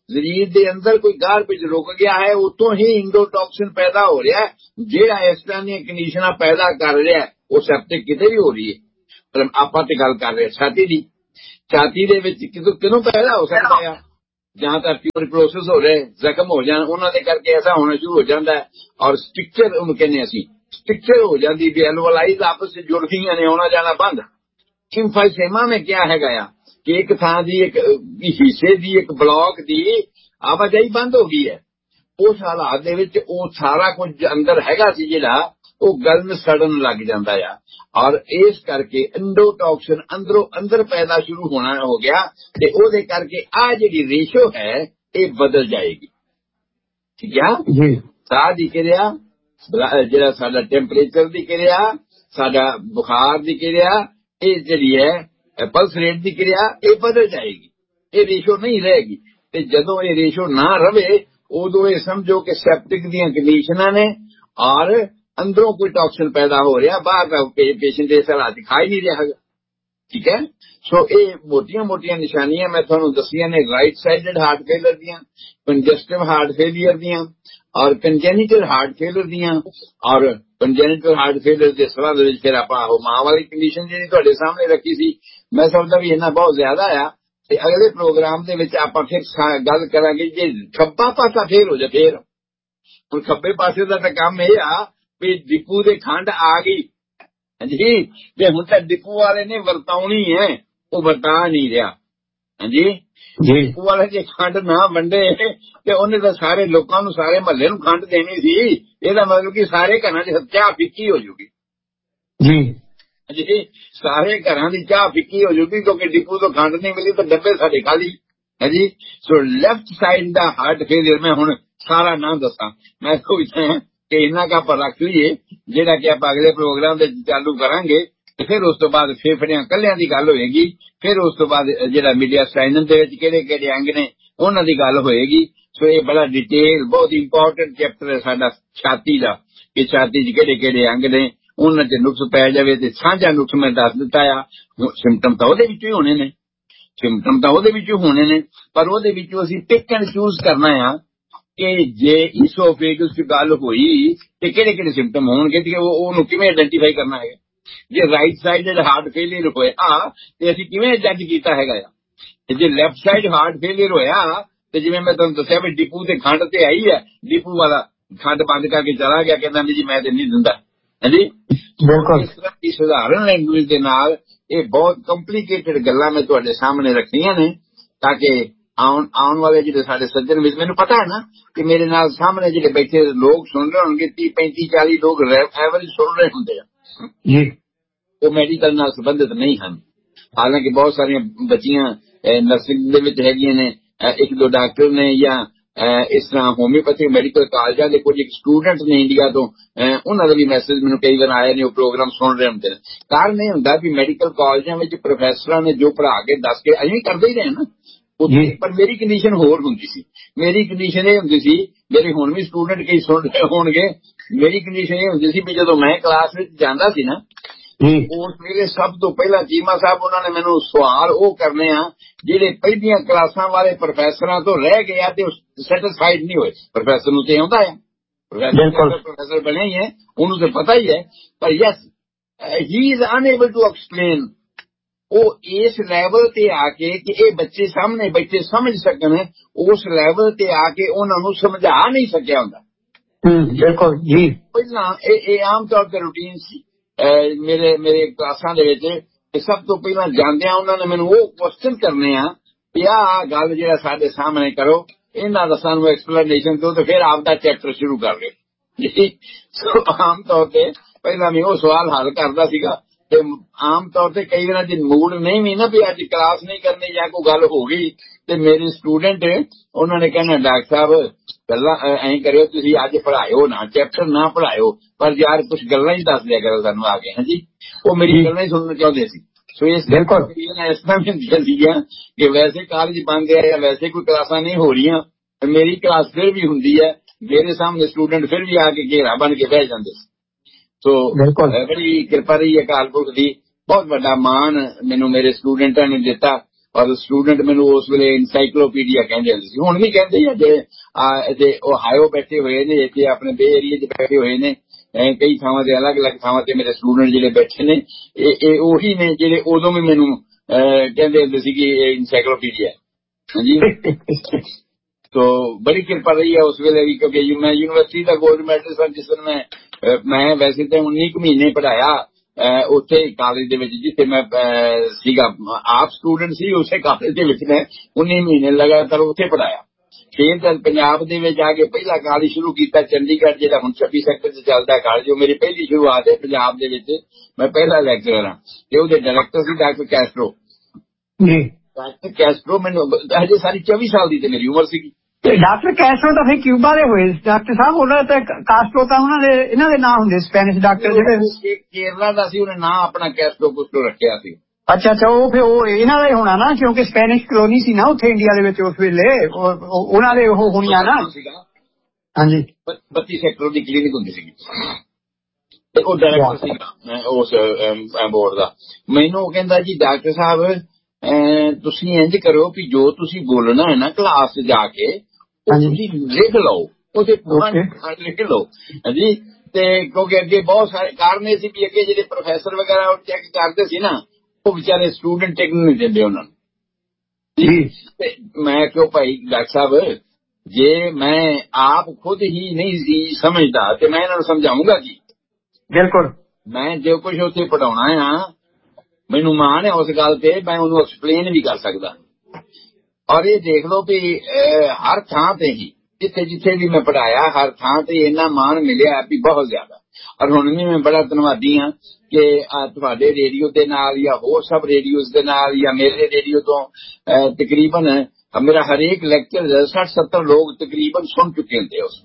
ਜ਼ਰੀਰ ਦੇ ਅੰਦਰ ਕੋਈ ਗਾਰਬੇਜ ਰੁਕ ਗਿਆ ਹੈ, ਉਤੋਂ ਹੀ ਇੰਡੋਟੌਕਸਿਨ ਪੈਦਾ ਹੋ ਰਿਹਾ ਹੈ, ਜਿਹੜਾ ਇਸ ਤਰ੍ਹਾਂ ਦੀਆਂ ਕੰਡੀਸ਼ਨਾਂ ਪੈਦਾ ਕਰ ਰਿਹਾ ਉਹ ਸੈਪਟਿਕ ਕਿਤੇ ਵੀ ਹੋ ਰਹੀ ਹੈ। ਪਰ ਆਪਾਂ ਤੇ ਗੱਲ ਕਰ ਰਹੇ ਛਾਤੀ ਦੀ। ਛਾਤੀ ਦੇ ਵਿੱਚ ਕਿਦੋਂ ਪੈਦਾ ਹੋ ਸਕਦਾ ਆ? ਜਾਂ ਤਾਂ ਟਿਊਬਰਕਲੋਸਿਸ ਹੋ ਰਿਹਾ, ਜ਼ਖਮ ਹੋ ਜਾਣ, ਉਹਨਾਂ ਦੇ ਕਰਕੇ ਐਸਾ ਹੋਣਾ ਸ਼ੁਰੂ ਹੋ ਜਾਂਦਾ ਹੈ। ਔਰ ਸਟ੍ਰਿਕਚਰ ਉਹਨੂੰ ਕਹਿੰਦੇ ਅਸੀਂ, ਸਟ੍ਰਿਕਚਰ ਹੋ ਜਾਂਦੀ ਵੀ ਐਲਵੋਲਾਈਜ਼ ਆਪਸ ਵਿੱਚ ਜੁੜ ਗਈਆਂ ਨੇ, ਆਉਣਾ ਜਾਣਾ ਬੰਦ। ਇੰਫਾਈਸੇਮਾ में क्या ਹੈਗਾ ਆ ਕਿ ਇੱਕ ਥਾਂ ਦੀ ਇੱਕ ਹਿੱਸੇ ਦੀ ਇੱਕ ਬਲੌਕ ਦੀ ਆਵਾਜਾਈ ਬੰਦ ਹੋ ਗਈ ਹੈ। ਉਸ ਹਾਲਾਤ ਦੇ ਵਿੱਚ ਉਹ ਸਾਰਾ ਕੁਝ ਅੰਦਰ ਹੈਗਾ ਸੀ ਜਿਹੜਾ ਉਹ ਗਲਣ ਸੜਨ ਲੱਗ ਜਾਂਦਾ ਆ। ਔਰ ਇਸ ਕਰਕੇ ਇੰਡੋਟੌਕਸਿਨ ਅੰਦਰੋਂ ਅੰਦਰ ਪੈਦਾ ਸ਼ੁਰੂ ਹੋਣਾ ਹੋ ਗਿਆ ਤੇ ਉਹਦੇ ਕਰਕੇ ਆ ਜਿਹੜੀ ਰੇਸ਼ੋ ਹੈ ਇਹ ਬਦਲ ਜਾਏਗੀ। ਠੀਕ ਹੈ ਜੀ। ਸਾਹ ਦੀ ਕਿਰਿਆ, ਜਿਹੜਾ ਸਾਡਾ ਟੈਂਪਰੇਚਰ ਦੀ ਕਿਰਿਆ, ਸਾਡਾ ਬੁਖਾਰ ਦੀ ਕਿਰਿਆ, ਇਹ ਜਿਹੜੀ ਹੈ ਪਲਸ ਰੇਟ ਦੀ ਕਿਰਿਆ, ਇਹ ਬਦਲ ਜਾਏਗੀ। ਇਹ ਰੇਸ਼ੋ ਨਹੀਂ ਰਹੇਗੀ। ਤੇ ਜਦੋਂ ਇਹ ਰੇਸ਼ੋ ਨਾ ਰਵੇ ਉਦੋਂ ਇਹ ਸਮਝੋ ਕਿ ਸੈਪਟਿਕ ਦੀਆਂ ਕੰਡੀਸ਼ਨਾਂ ਨੇ ਔਰ ਅੰਦਰੋਂ ਕੋਈ ਟੌਕਸਿਨ ਪੈਦਾ ਹੋ ਰਿਹਾ, ਬਾਹਰ ਦਾ ਪੇਸ਼ੈਂਟ ਦੇ ਹਾਲਾਤ ਦਿਖਾਈ ਨਹੀਂ ਰਿਹਾ ਹੈਗਾ। ਠੀਕ ਹੈ। ਸੋ ਇਹ ਮੋਟੀਆਂ ਨਿਸ਼ਾਨੀਆਂ ਮੈਂ ਤੁਹਾਨੂੰ ਦੱਸੀਆਂ ਨੇ ਰਾਈਟ ਸਾਈਡਡ ਹਾਰਟ ਫੇਲਰ ਦੀਆਂ, ਕੰਜਸਟਿਵ ਹਾਰਟ ਫੇਲੀਅਰ ਦੀਆਂ ਔਰ ਕੰਜੈਨੀਟਲ ਹਾਰਟ ਫੇਲਰ ਦੀਆਂ। ਔਰ ਕੰਜੈਨੀਟਲ ਹਾਰਟ ਫੇਲਰ ਦੇ ਸਵਾਲ ਦੇ ਵਿੱਚ ਫਿਰ ਆਪਾਂ ਉਹ ਮਾਂ ਵਾਲੀ ਕੰਡੀਸ਼ਨ ਜਿਹੜੀ ਤੁਹਾਡੇ ਸਾਹਮਣੇ ਰੱਖੀ ਸੀ, ਮੈਂ ਸਮਝਦਾ ਵੀ ਇਹਨਾਂ ਬਹੁਤ ਜ਼ਿਆਦਾ ਆ। ਤੇ ਅਗਲੇ ਪ੍ਰੋਗਰਾਮ ਦੇ ਵਿੱਚ ਆਪਾਂ ਫਿਰ ਗੱਲ ਕਰਾਂਗੇ ਜੇ ਖੱਬਾ ਪਾਸਾ ਫੇਲ ਹੋ ਜਾ। ਫੇਰ ਹੁਣ ਖੱਬੇ ਪਾਸੇ ਦਾ ਤਾਂ ਕੰਮ ਇਹ ਆ ਵੀ ਡਿਪੂ ਦੇ ਖੰਡ ਆ ਗਈ। ਹਾਂਜੀ, ਤੇ ਹੁਣ ਤਾਂ ਡਿਪੂ ਵਾਲੇ ਨੇ ਵਰਤਾਉਣੀ ਹੈ, ਉਹ ਵਰਤਾ ਨਹੀਂ ਰਿਹਾ। ਹਾਂਜੀ, ਡਿਪੂ ਵਾਲੇ ਜੇ ਖੰਡ ਨਾ ਵੰਡੇ ਤੇ ਉਹਨੇ ਤਾਂ ਸਾਰੇ ਲੋਕਾਂ ਨੂੰ, ਸਾਰੇ ਮਹੱਲੇ ਨੂੰ ਖੰਡ ਦੇਣੀ ਸੀ। ਇਹਦਾ ਮਤਲਬ ਕਿ ਸਾਰੇ ਘਰਾਂ 'ਚ ਚਾਹ ਫਿੱਕੀ ਹੋ ਜੂਗੀ। ਜੀ, ਸਾਰੇ ਘਰਾਂ ਦੀ ਚਾਹ ਫਿੱਕੀ ਹੋ ਜੂਗੀ ਕਿਉਂਕਿ ਡਿਪੂ ਤੋਂ ਖੰਡ ਨਹੀਂ ਮਿਲੀ ਤਾਂ ਡੱਬੇ ਸਾਡੇ ਖਾਲੀ। ਹਾਂਜੀ, ਸੋ ਲੈਫਟ ਸਾਈਡ ਦਾ ਹਾਰਟ ਫੇਲਿਅਰ ਮੈਂ ਹੁਣ ਸਾਰਾ ਨਾ ਦੱਸਾਂ, ਮੈਂ ਸੋਚਦਾ ਕਿ ਇਹਨਾਂ ਕਾ ਆਪਾਂ ਰੱਖ ਲਈਏ ਜਿਹੜਾ ਕਿ ਆਪਾਂ ਅਗਲੇ ਪ੍ਰੋਗਰਾਮ ਦੇ ਚਾਲੂ ਕਰਾਂਗੇ। ਤੇ ਫਿਰ ਉਸ ਤੋਂ ਬਾਅਦ ਫੇਫੜਿਆਂ ਕੱਲਿਆਂ ਦੀ ਗੱਲ ਹੋਏਗੀ। ਫਿਰ ਉਸ ਤੋਂ ਬਾਅਦ ਜਿਹੜਾ ਮੀਡੀਆ ਸਟਾਈਨਮ ਦੇ ਵਿੱਚ ਕਿਹੜੇ ਅੰਗ ਨੇ ਉਹਨਾਂ ਦੀ ਗੱਲ ਹੋਏਗੀ। ਸੋ ਇਹ ਬੜਾ ਡਿਟੇਲ ਬਹੁਤ ਇੰਪੋਰਟੈਂਟ ਚੈਪਟਰ ਹੈ ਸਾਡਾ ਛਾਤੀ ਦਾ, ਕਿ ਛਾਤੀ 'ਚ ਕਿਹੜੇ ਅੰਗ ਨੇ, ਉਹਨਾਂ 'ਚ ਨੁਕਸ ਪੈ ਜਾਵੇ ਤੇ ਸਾਂਝਾ ਨੁਕਸ ਮੈਂ ਦੱਸ ਦਿੱਤਾ ਆ। ਸਿੰਪਟਮ ਤਾਂ ਉਹਦੇ ਵਿੱਚੋਂ ਹੀ ਹੋਣੇ ਨੇ, ਪਰ ਉਹਦੇ ਵਿੱਚੋਂ ਅਸੀਂ ਪਿਕ ਐਂਡ ਚੂਜ਼ ਕਰਨਾ ਆ ਕਿ ਜੇ ਈਸੋਫੇਗਸ 'ਚ ਗੱਲ ਹੋਈ ਤੇ ਕਿਹੜੇ ਸਿੰਪਟਮ ਹੋਣਗੇ ਤੇ ਉਹਨੂੰ ਕਿਵੇਂ ਆਇਡੈਂਟੀਫਾਈ ਕਰਨਾ ਹੈਗਾ। ਜੇ ਰਾਈਟ ਸਾਈਡਡ ਹਾਰਟ ਫੇਲਿਅਰ ਹੋਇਆ ਤੇ ਅਸੀਂ ਕਿਵੇਂ ਜੱਜ ਕੀਤਾ ਹੈਗਾ ਆ। ਤੇ ਜੇ ਲੈਫਟ ਸਾਈਡ ਹਾਰਟ ਫੇਲਿਅਰ ਹੋਇਆ ਤੇ ਜਿਵੇਂ ਮੈਂ ਤੁਹਾਨੂੰ ਦੱਸਿਆ ਵੀ ਡਿਪੂ ਤੇ ਖੰਡ ਤੇ ਆਈ ਹੈ, ਡਿਪੂ ਵਾਲਾ ਖੰਡ ਬੰਦ ਕਰਕੇ ਚਲਾ ਗਿਆ, ਕਹਿੰਦਾ ਜੀ ਮੈਂ ਤੇ ਨਹੀਂ ਦਿੰਦਾ। ਹਾਂਜੀ, ਬਿਲਕੁਲ। ਇਸ ਤਰ੍ਹਾਂ ਦੀ ਸਧਾਰਨ ਲੈਂਗੁਏਜ ਦੇ ਨਾਲ ਇਹ ਬਹੁਤ ਕੰਪਲੀਕੇਟਡ ਗੱਲਾਂ ਮੈਂ ਤੁਹਾਡੇ ਸਾਹਮਣੇ ਰੱਖੀਆਂ ਨੇ ਤਾਂ ਕਿ ਆਉਣ ਵਾਲੇ ਜਿਹੜੇ ਸਾਡੇ ਸੱਜਣ ਵਿੱਚ, ਮੈਨੂੰ ਪਤਾ ਹੈ ਨਾ ਕਿ ਮੇਰੇ ਨਾਲ ਸਾਹਮਣੇ ਜਿਹੜੇ ਬੈਠੇ ਲੋਕ ਸੁਣ ਰਹੇ ਹੋਣਗੇ 30, 35, 40 ਲੋਕ ਐਵਰੇਜ ਸੁਣ ਰਹੇ ਹੁੰਦੇ ਆ ਜੀ, ਉਹ ਮੈਡੀਕਲ ਨਾਲ ਸੰਬੰਧਿਤ ਨਹੀਂ ਹਨ। ਹਾਲਾਂਕਿ ਬਹੁਤ ਸਾਰੀਆਂ ਬੱਚੀਆਂ ਨਰਸਿੰਗ ਦੇ ਵਿੱਚ ਹੈਗੀਆਂ ਨੇ, ਇੱਕ ਦੋ ਡਾਕਟਰ ਨੇ, ਜਾਂ ਇਸ ਤਰ੍ਹਾਂ ਹੋਮਿਓਪੈਥਿਕ ਮੈਡੀਕਲ ਕਾਲਜਾਂ ਦੇ ਕੁਝ ਸਟੂਡੈਂਟ ਨੇ ਇੰਡੀਆ ਤੋਂ, ਉਹਨਾਂ ਦਾ ਵੀ ਮੈਸੇਜ ਮੈਨੂੰ ਕਈ ਵਾਰ ਆਏ ਨੇ, ਉਹ ਪ੍ਰੋਗਰਾਮ ਸੁਣ ਰਹੇ ਹੁੰਦੇ ਨੇ। ਕਾਰਨ ਇਹ ਹੁੰਦਾ ਵੀ ਮੈਡੀਕਲ ਕਾਲਜਾਂ ਵਿੱਚ ਪ੍ਰੋਫੈਸਰਾਂ ਨੇ ਜੋ ਪੜ੍ਹਾ ਕੇ ਦੱਸ ਕੇ ਅਸੀਂ ਕਰਦੇ ਹੀ ਰਹੇ ਨਾ। ਪਰ ਮੇਰੀ ਕੰਡੀਸ਼ਨ ਹੋਰ ਹੁੰਦੀ ਸੀ। ਮੇਰੀ ਕੰਡੀਸ਼ਨ ਇਹ ਹੁੰਦੀ ਸੀ, ਮੇਰੇ ਹੁਣ ਵੀ ਸਟੂਡੈਂਟ ਕਈ ਸੁਣ ਰਹੇ ਹੋਣਗੇ, ਮੇਰੀ ਕੰਡੀਸ਼ਨ ਇਹ ਹੁੰਦੀ ਸੀ ਵੀ ਜਦੋਂ ਮੈਂ ਕਲਾਸ ਵਿੱਚ ਜਾਂਦਾ ਸੀ ਨਾ, ਉਸ ਵੇਲੇ ਸਭ ਤੋਂ ਪਹਿਲਾਂ ਚੀਮਾ ਸਾਹਿਬ ਉਹਨਾਂ ਨੇ ਮੈਨੂੰ ਸਵਾਲ ਉਹ ਕਰਨੇ ਆ ਜਿਹੜੇ ਪਹਿਲੀਆਂ ਕਲਾਸਾਂ ਵਾਲੇ ਪ੍ਰੋਫੈਸਰਾਂ ਤੋਂ ਰਹਿ ਗਏ ਆ ਤੇ ਸੈਟਿਸਫਾਈਡ ਨਹੀਂ ਹੋਏ। ਪ੍ਰੋਫੈਸਰ ਨੂੰ ਤੇ ਆਉਂਦਾ ਆ, ਪ੍ਰੋਫੈਸਰ ਬਣਿਆ ਹੀ ਹੈ, ਉਹਨੂੰ ਤੇ ਪਤਾ ਹੀ ਹੈ, ਪਰ yes he is ਅਨਏਬਲ to explain. ਉਹ ਇਸ ਲੈਵਲ ਤੇ ਆ ਕੇ ਕਿ ਇਹ ਬੱਚੇ ਸਾਹਮਣੇ ਬੈਠੇ ਸਮਝ ਸਕਣ, ਉਸ ਲੈਵਲ ਤੇ ਆ ਕੇ ਉਹਨਾਂ ਨੂੰ ਸਮਝਾ ਨਹੀਂ ਸਕਿਆ ਹੁੰਦਾ। ਬਿਲਕੁਲ ਜੀ। ਪਹਿਲਾਂ ਇਹ ਆਮ ਤੌਰ ਤੇ ਰੂਟੀਨ ਸੀ ਮੇਰੇ ਕਲਾਸਾਂ ਦੇ ਵਿੱਚ। ਸਭ ਤੋਂ ਪਹਿਲਾਂ ਜਾਂਦਿਆਂ ਉਹਨਾਂ ਨੇ ਮੈਨੂੰ ਉਹ ਕੁਐਸਚਨ ਕਰਨੇ ਆ ਵੀ ਆਹ ਗੱਲ ਜਿਹੜਾ ਸਾਡੇ ਸਾਹਮਣੇ ਕਰੋ, ਇਹਨਾਂ ਦਾ ਸਾਨੂੰ ਐਕਸਪਲੇਨੇਸ਼ਨ ਦਿਓ ਤੇ ਫਿਰ ਆਪ ਦਾ ਚੈਪਟਰ ਸ਼ੁਰੂ ਕਰ ਲਿਓ। ਸੋ ਆਮ ਤੌਰ ਤੇ ਪਹਿਲਾਂ ਮੈਂ ਉਹ ਸਵਾਲ ਹੱਲ ਕਰਦਾ ਸੀਗਾ ਤੇ ਆਮ ਤੌਰ ਤੇ ਕਈ ਵਾਰ ਜੇ ਮੂਡ ਨਹੀਂ ਵੀ ਨਾ ਵੀ ਅੱਜ ਕਲਾਸ ਨਹੀਂ ਕਰਨੀ ਜਾਂ ਕੋਈ ਗੱਲ ਹੋ ਗਈ ਤੇ ਮੇਰੇ ਸਟੂਡੈਂਟ ਉਹਨਾਂ ਨੇ ਕਹਿਣਾ ਡਾਕਟਰ ਸਾਹਿਬ ਗੱਲਾਂ ਐਂ ਕਰਿਓ ਤੁਸੀਂ ਅੱਜ ਪੜ੍ਹਾਇਓ ਨਾ, ਚੈਪਟਰ ਨਾ ਪੜ੍ਹਾਇਓ, ਪਰ ਯਾਰ ਕੁਛ ਗੱਲਾਂ ਹੀ ਦੱਸ ਦਿਆ ਕਰੋ ਸਾਨੂੰ ਆ ਕੇ। ਹਾਂਜੀ, ਉਹ ਮੇਰੀ ਗੱਲਾਂ ਹੀ ਸੁਣਨਾ ਚਾਹੁੰਦੇ ਸੀ। ਸੋ ਇਸ ਤਰ੍ਹਾਂ ਵੀ ਹੁੰਦੀਆਂ ਸੀਗੀਆਂ ਕਿ ਵੈਸੇ ਕਾਲਜ ਬੰਦ ਹੈ ਜਾਂ ਵੈਸੇ ਕੋਈ ਕਲਾਸਾਂ ਨਹੀਂ ਹੋ ਰਹੀਆਂ, ਮੇਰੀ ਕਲਾਸ ਫਿਰ ਵੀ ਹੁੰਦੀ ਹੈ, ਮੇਰੇ ਸਾਹਮਣੇ ਸਟੂਡੈਂਟ ਫਿਰ ਵੀ ਆ ਕੇ ਘੇਰਾ ਬਣ ਕੇ ਬਹਿ ਜਾਂਦੇ ਸੀ। ਸੋ ਬੜੀ ਕਿਰਪਾ ਰਹੀ ਅਕਾਲ ਪੁਰਖ ਦੀ, ਬਹੁਤ ਵੱਡਾ ਮਾਣ ਮੈਨੂੰ ਮੇਰੇ ਸਟੂਡੈਂਟਾਂ ਨੇ ਦਿੱਤਾ ਔਰ ਸਟੂਡੈਂਟ ਮੈਨੂੰ ਉਸ ਵੇਲੇ ਇਨਸਾਈਕਲੋਪੀਡੀਆ ਕਹਿੰਦੇ ਹੁੰਦੇ ਸੀ, ਹੁਣ ਵੀ ਕਹਿੰਦੇ ਆ। ਜੇ ਇੱਥੇ ਓਹਾਇਓ ਬੈਠੇ ਹੋਏ ਨੇ, ਇੱਥੇ ਆਪਣੇ ਬੇ ਏਰੀਏ 'ਚ ਬੈਠੇ ਹੋਏ ਨੇ, ਕਈ ਥਾਵਾਂ ਤੇ ਅਲੱਗ-ਅਲੱਗ ਥਾਵਾਂ ਤੇ ਮੇਰੇ ਸਟੂਡੈਂਟ ਜਿਹੜੇ ਬੈਠੇ ਨੇ, ਇਹ ਉਹੀ ਨੇ ਜਿਹੜੇ ਉਦੋਂ ਵੀ ਮੈਨੂੰ ਕਹਿੰਦੇ ਹੁੰਦੇ ਸੀ ਕਿ ਇਹ ਇਨਸਾਈਕਲੋਪੀਡੀਆ। ਹਾਂਜੀ। तो बड़ी कृपा रही है उस वेले भी, क्योंकि मैं यूनिवर्सिटी का गोल्ड मैडल सर जिस दिन मैं वैसे तो 19 महीने पढ़ाया उत्थे कालेज दे विच, जिथे मैं सीगा आप स्टूडेंट सी, उसे कालेज दे विच मैं 19 महीने लगातार उत्थे पढ़ाया। फिर जब पंजाब दे विच आके पहला कालेज शुरू किया चंडीगढ़, जिहड़ा हुण 26 सेक्टर च चलदा कालेज, जो मेरी पहली शुरुआत है पंजाब दे विच। मैं पहला लेक्चरर हां ते ओहदे डायरैक्टर सी डॉक्टर कैस्ट्रो जी। डॉक्टर कैस्ट्रो मैनूं हजे सारी 24 साल दी ते मेरी उम्र सी। ਡਾਕਟਰ ਕੈਸਟਰੋ ਤਾਂ ਫਿਰ ਕਿਊਬਾ ਦੇ ਹੋਏ ਡਾਕਟਰ ਸਾਹਿਬ, ਉਹਨਾਂ ਦਾ ਕਾਸਟਰੋ ਤਾਂ ਉਹਨਾਂ ਦੇ ਇਹਨਾਂ ਦੇ ਨਾਂ ਹੁੰਦੇ ਸਪੈਨਿਸ਼ ਡਾਕਟਰ ਜਿਹੜੇ ਕੇਰਲਾ ਦਾ ਸੀ, ਉਹਨੇ ਨਾਂ ਆਪਣਾ ਕੈਸਟਰੋ ਕੁਸਟੋ ਰੱਖਿਆ ਸੀ। ਅੱਛਾ ਅੱਛਾ, ਉਹ ਫਿਰ ਉਹ ਇਹਨਾਂ ਦਾ ਹੀ ਹੋਣਾ ਨਾ, ਕਿਉਂਕਿ ਸਪੈਨਿਸ਼ ਕਲੋਨੀ ਸੀ ਨਾ ਉੱਥੇ ਇੰਡੀਆ ਦੇ ਵਿੱਚ ਉਸ ਵੇਲੇ, ਉਹਨਾਂ ਦੇ ਉਹ ਹੋਣੀਆਂ ਨਾ। ਹਾਂਜੀ, 32 ਸੈਕਟਰ ਦੀ ਕਲੀਨਿਕ ਹੁੰਦੀ ਸੀਗੀ ਤੇ ਉਹ ਡਾਇਰੈਕਟਰ ਸੀਗਾ ਉਸ ਬੋਰਡ ਦਾ। ਮੈਨੂੰ ਉਹ ਕਹਿੰਦਾ ਜੀ ਡਾਕਟਰ ਸਾਹਿਬ ਤੁਸੀਂ ਇੰਝ ਕਰੋ ਵੀ ਜੋ ਤੁਸੀਂ ਬੋਲਣਾ ਹੈ ਨਾ ਕਲਾਸ 'ਚ ਜਾ ਕੇ ਤੁਸੀਂ ਲਿਖ ਲਓ, ਉਹਦੇ ਪੂਰਾ ਲਿਖ ਲਓ। ਹਾਂਜੀ। ਤੇ ਕਿਉਂਕਿ ਅੱਗੇ ਬਹੁਤ ਸਾਰੇ ਕਾਰਨ ਇਹ ਸੀ ਵੀ ਅੱਗੇ ਜਿਹੜੇ ਪ੍ਰੋਫੈਸਰ ਵਗੈਰਾ ਉਹ ਚੈੱਕ ਕਰਦੇ ਸੀ ਨਾ, ਉਹ ਵਿਚਾਰੇ ਸਟੂਡੈਂਟ ਟਿਕਣ ਨਹੀਂ ਦਿੰਦੇ ਉਹਨਾਂ ਨੂੰ। ਤੇ ਮੈਂ ਕਿਹਾ ਭਾਈ ਡਾਕਟਰ ਸਾਹਿਬ, ਜੇ ਮੈਂ ਆਪ ਖੁਦ ਹੀ ਨਹੀਂ ਸੀ ਸਮਝਦਾ ਤੇ ਮੈਂ ਇਹਨਾਂ ਨੂੰ ਸਮਝਾਊਂਗਾ ਕੀ। ਬਿਲਕੁਲ। ਮੈਂ ਜੋ ਕੁਛ ਉੱਥੇ ਪੜਾਉਣਾ ਆ, ਮੈਨੂੰ ਮਾਣ ਹੈ ਉਸ ਗੱਲ ਤੇ, ਮੈਂ ਉਹਨੂੰ ਐਕਸਪਲੇਨ ਵੀ ਕਰ ਸਕਦਾ। ਔਰ ਇਹ ਦੇਖ ਲਓ ਵੀ ਹਰ ਥਾਂ ਤੇ ਹੀ ਜਿੱਥੇ ਜਿੱਥੇ ਵੀ ਮੈਂ ਪੜਾਇਆ, ਹਰ ਥਾਂ ਤੇ ਇੰਨਾ ਮਾਣ ਮਿਲਿਆ ਵੀ ਬਹੁਤ ਜ਼ਿਆਦਾ। ਔਰ ਹੁਣ ਵੀ ਮੈਂ ਬੜਾ ਧੰਨਵਾਦੀ ਹਾਂ ਕਿ ਤੁਹਾਡੇ ਰੇਡੀਓ ਦੇ ਨਾਲ ਜਾਂ ਹੋਰ ਸਭ ਰੇਡੀਓਜ਼ ਦੇ ਨਾਲ ਜਾਂ ਮੇਰੇ ਰੇਡੀਓ ਤੋਂ ਤਕਰੀਬਨ ਮੇਰਾ ਹਰੇਕ ਲੈਕਚਰ 60-70 ਲੋਕ ਤਕਰੀਬਨ ਸੁਣ ਚੁੱਕੇ ਹੁੰਦੇ ਉਸ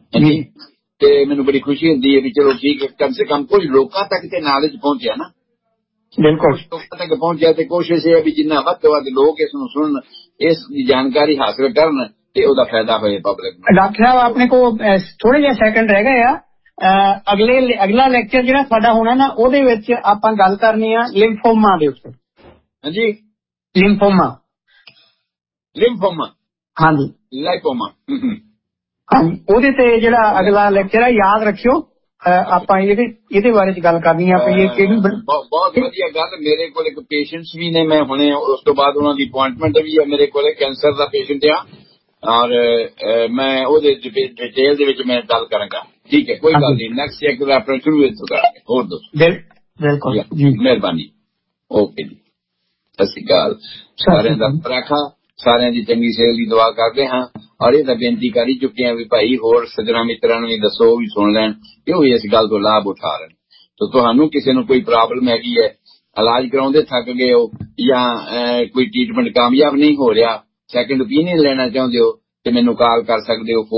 ਤੇ ਮੈਨੂੰ ਬੜੀ ਖੁਸ਼ੀ ਹੁੰਦੀ ਹੈ ਵੀ ਚਲੋ ਠੀਕ, ਕਮ ਸੇ ਕਮ ਕੁਝ ਲੋਕਾਂ ਤੱਕ ਤੇ ਨਾਲੇਜ ਪਹੁੰਚਿਆ ਨਾ। ਬਿਲਕੁਲ, ਲੋਕਾਂ ਤੱਕ ਪਹੁੰਚਿਆ ਤੇ ਕੋਸ਼ਿਸ਼ ਇਹ ਹੈ ਵੀ ਜਿੰਨਾ ਵੱਧ ਤੋਂ ਵੱਧ ਲੋਕ ਇਸ ਨੂੰ ਸੁਣਨ, ਇਸ ਦੀ ਜਾਣਕਾਰੀ ਹਾਸਲ ਕਰਨ ਤੇ ਉਹਦਾ ਫਾਇਦਾ ਹੋਏ ਪਬਲਿਕ ਨੂੰ। ਡਾਕਟਰ ਸਾਹਿਬ ਆਪਣੇ ਕੋਲ ਥੋੜੇ ਜਿਹੇ ਸੈਕਿੰਡ ਰਹਿ ਗਏ ਆ। ਅਗਲਾ ਲੈਕਚਰ ਜਿਹੜਾ ਸਾਡਾ ਹੋਣਾ ਨਾ, ਉਹਦੇ ਵਿੱਚ ਆਪਾਂ ਗੱਲ ਕਰਨੀ ਆ ਲਿੰਫੋਮਾ ਦੇ ਉੱਤੇ। ਹਾਂਜੀ, ਲਿੰਫੋਮਾ। ਹਾਂਜੀ, ਲਾਈਪੋਮਾ। ਹਾਂਜੀ, ਉਹਦੇ ਤੇ ਜਿਹੜਾ ਅਗਲਾ ਲੈਕਚਰ ਹੈ ਯਾਦ ਰੱਖਿਓ। ਆਪਾਂ ਇਹਦੇ ਬਾਰੇ ਚ ਗੱਲ ਕਰਨੀ ਆ ਵੀ ਇਹ ਕਿਹੜੀ ਬਹੁਤ ਵਧੀਆ ਗੱਲ। ਮੇਰੇ ਕੋਲ ਇੱਕ ਪੇਸ਼ੈਂਟਸ ਵੀ ਨੇ, ਮੈਂ ਹੁਣੇ ਉਸ ਤੋਂ ਬਾਅਦ ਉਹਨਾਂ ਦੀ ਅਪੁਆਇੰਟਮੈਂਟ ਵੀ ਹੈ ਮੇਰੇ ਕੋਲ, ਕੈਂਸਰ ਦਾ ਪੇਸ਼ੈਂਟ ਆ, ਔਰ ਮੈਂ ਉਹਦੇ ਡਿਟੇਲ ਦੇ ਵਿੱਚ ਮੈਂ ਗੱਲ ਕਰਾਂਗਾ। ਠੀਕ ਹੈ, ਕੋਈ ਗੱਲ ਨਹੀਂ। ਨੈਕਸਟ ਚੈੱਕ ਦਾ ਆਪਣਾ ਸ਼ੁਰੂ ਇੱਥੋਂ ਕਰਾਂਗੇ। ਹੋਰ ਦੱਸੋ। ਬਿਲਕੁਲ ਜੀ, ਮਿਹਰਬਾਨੀ। ਓਕੇ ਜੀ, ਸਤਿ ਸ਼੍ਰੀ ਅਕਾਲ। ਸਾਰਿਆਂ ਦਾ ਰਾਖਾ, ਸਾਰਿਆਂ ਦੀ ਚੰਗੀ ਸਿਹਤ ਦੀ ਦੁਆ ਕਰਦੇ ਹਾਂ। ਔਰ ਇਹ ਤਾਂ ਬੇਨਤੀ ਕਰ ਹੀ ਚੁੱਕੇ ਹਾਂ ਵੀ ਭਾਈ ਹੋਰ ਸੱਜਣਾ ਮਿੱਤਰਾਂ ਨੂੰ ਵੀ ਦੱਸੋ, ਉਹ ਵੀ ਸੁਣ ਲੈਣ ਕਿ ਉਹ ਇਸ ਗੱਲ ਤੋਂ ਲਾਭ ਉਠਾ ਲੈਣ। ਤਾਂ ਤੁਹਾਨੂੰ ਕਿਸੇ ਨੂੰ ਕੋਈ ਪ੍ਰੋਬਲਮ ਹੈਗੀ ਹੈ, ਇਲਾਜ ਕਰਾਉਂਦੇ ਥੱਕ ਗਏ ਹੋ ਜਾਂ ਕੋਈ ਟ੍ਰੀਟਮੈਂਟ ਕਾਮਯਾਬ ਨਹੀਂ ਹੋ ਰਿਹਾ, ਸੈਕਿੰਡ ਓਪੀਨੀਅਨ ਲੈਣਾ ਚਾਹੁੰਦੇ ਹੋ ਤੇ ਮੈਨੂੰ ਕਾਲ ਕਰ ਸਕਦੇ ਹੋ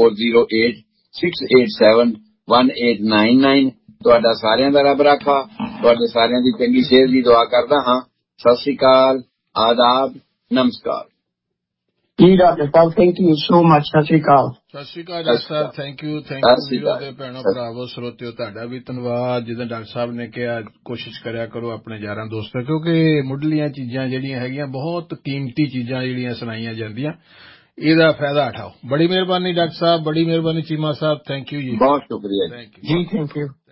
4086871899। ਤੁਹਾਡਾ ਸਾਰਿਆਂ ਦਾ ਰੱਬ ਰਾਖਾ, ਤੁਹਾਡੇ ਸਾਰਿਆਂ ਦੀ ਚੰਗੀ ਸਿਹਤ ਦੀ ਦੁਆ ਕਰਦਾ ਹਾਂ। ਸਤਿ ਸ਼੍ਰੀ ਅਕਾਲ, ਆਦਾਬ, ਨਮਸਕਾਰ। ਜੀ doctor Sahib, thank you so much. ਸਤਿ ਸ਼੍ਰੀ ਅਕਾਲ। ਸਤਿ ਸ਼੍ਰੀ ਅਕਾਲ ਡਾਕਟਰ ਸਾਹਿਬ, ਥੈਂਕ ਯੂ ਵੀਰੋ ਤੇ ਭੈਣੋ ਭਰਾਵੋ ਸਰੋਤਿਓ, ਤੁਹਾਡਾ ਵੀ ਧੰਨਵਾਦ। ਜਿੱਦਾਂ ਡਾਕਟਰ ਸਾਹਿਬ ਨੇ ਕਿਹਾ, ਕੋਸ਼ਿਸ਼ ਕਰਿਆ ਕਰੋ ਆਪਣੇ ਯਾਰਾਂ ਦੋਸਤਾਂ, ਕਿਉਂਕਿ ਮੁੱਢਲੀਆਂ ਚੀਜ਼ਾਂ ਜਿਹੜੀਆਂ ਹੈਗੀਆਂ ਬਹੁਤ ਕੀਮਤੀ ਚੀਜ਼ਾਂ ਜਿਹੜੀਆਂ ਸੁਣਾਈਆਂ ਜਾਂਦੀਆਂ, ਇਹਦਾ ਫਾਇਦਾ ਉਠਾਓ। ਬੜੀ ਮਿਹਰਬਾਨੀ ਡਾਕਟਰ ਸਾਹਿਬ, ਬੜੀ ਮਿਹਰਬਾਨੀ ਚੀਮਾ ਸਾਹਿਬ, ਥੈਂਕ ਯੂ ਜੀ, ਬਹੁਤ ਸ਼ੁਕਰੀਆ ਜੀ, ਥੈਂਕ ਯੂ।